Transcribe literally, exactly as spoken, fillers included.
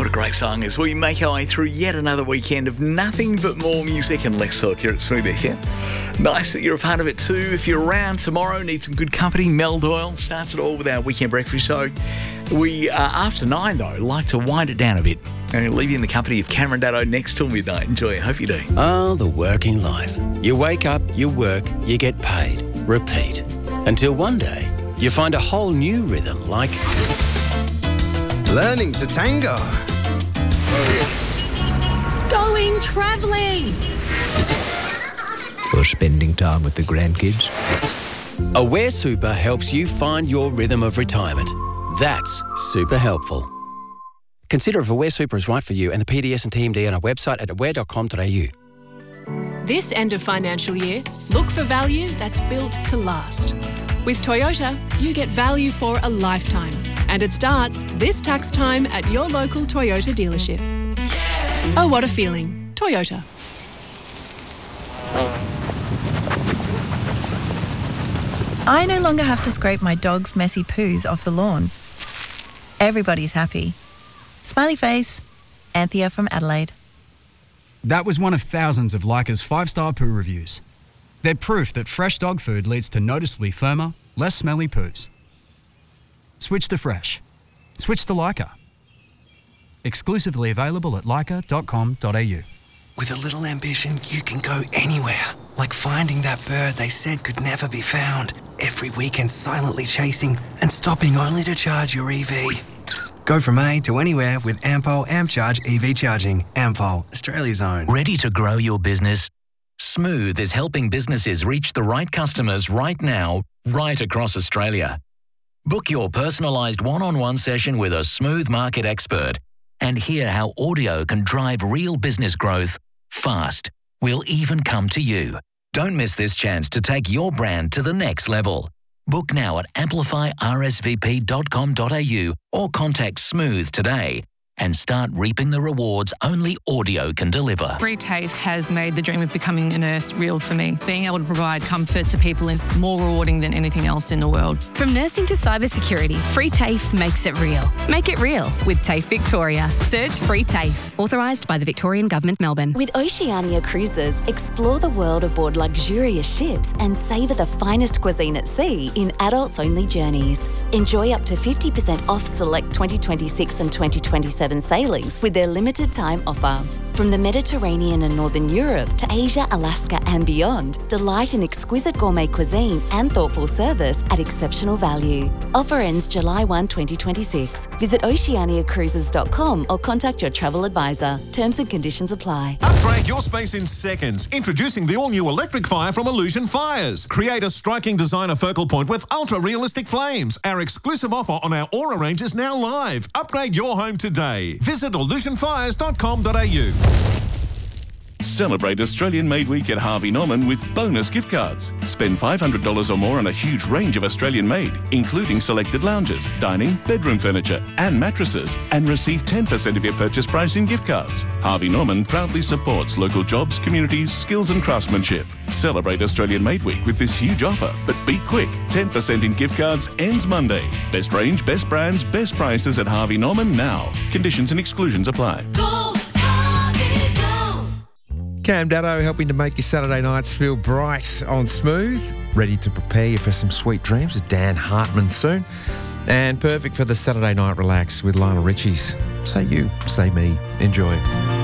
a great song as we make our way through yet another weekend of nothing but more music and less talk here at Smooth F M. Nice that you're a part of it too. If you're around tomorrow, need some good company, Mel Doyle starts it all with our weekend breakfast show. We, uh, after nine though, like to wind it down a bit and leave you in the company of Cameron Daddo next till midnight. Enjoy it. Hope you do. Oh, the working life. You wake up, you work, you get paid. Repeat. Until one day, you find a whole new rhythm like... learning to tango. Going travelling. Or spending time with the grandkids. Aware Super helps you find your rhythm of retirement. That's super helpful. Consider if Aware Super is right for you and the P D S and T M D on our website at aware dot com dot a u. This end of financial year, look for value that's built to last. With Toyota, you get value for a lifetime. And it starts this tax time at your local Toyota dealership. Oh, what a feeling. Toyota. I no longer have to scrape my dog's messy poos off the lawn. Everybody's happy. Smiley face. Anthea from Adelaide. That was one of thousands of Leica's five-star poo reviews. They're proof that fresh dog food leads to noticeably firmer, less smelly poos. Switch to fresh. Switch to Leica. Exclusively available at leica dot com dot a u. With a little ambition, you can go anywhere. Like finding that bird they said could never be found. Every weekend silently chasing and stopping only to charge your E V. Go from A to anywhere with Ampol AmpCharge E V charging. Ampol, Australia's own. Ready to grow your business? Smooth is helping businesses reach the right customers right now, right across Australia. Book your personalised one-on-one session with a Smooth market expert and hear how audio can drive real business growth fast. We'll even come to you. Don't miss this chance to take your brand to the next level. Book now at amplify r s v p dot com dot a u or contact Smooth today and start reaping the rewards only audio can deliver. Free TAFE has made the dream of becoming a nurse real for me. Being able to provide comfort to people is more rewarding than anything else in the world. From nursing to cybersecurity, Free TAFE makes it real. Make it real with TAFE Victoria. Search Free TAFE. Authorised by the Victorian Government, Melbourne. With Oceania Cruises, explore the world aboard luxurious ships and savour the finest cuisine at sea in adults-only journeys. Enjoy up to fifty percent off select twenty twenty-six and twenty twenty-seven sailings with their limited time offer. From the Mediterranean and Northern Europe to Asia, Alaska and beyond, delight in exquisite gourmet cuisine and thoughtful service at exceptional value. Offer ends July first, twenty twenty-six. Visit oceania cruises dot com or contact your travel advisor. Terms and conditions apply. Upgrade your space in seconds. Introducing the all-new electric fire from Illusion Fires. Create a striking designer focal point with ultra-realistic flames. Our exclusive offer on our Aura range is now live. Upgrade your home today. Visit illusion fires dot com dot a u. Celebrate Australian Made Week at Harvey Norman with bonus gift cards. Spend five hundred dollars or more on a huge range of Australian made, including selected lounges, dining, bedroom furniture and mattresses, and receive ten percent of your purchase price in gift cards. Harvey Norman proudly supports local jobs, communities, skills and craftsmanship. Celebrate Australian Made Week with this huge offer, but be quick. ten percent in gift cards ends Monday. Best range, best brands, best prices at Harvey Norman now. Conditions and exclusions apply. Go! Cam Daddo helping to make your Saturday nights feel bright on Smooth. Ready to prepare you for some sweet dreams with Dan Hartman soon. And perfect for the Saturday night relax with Lionel Richie's. Say you, say me. Enjoy.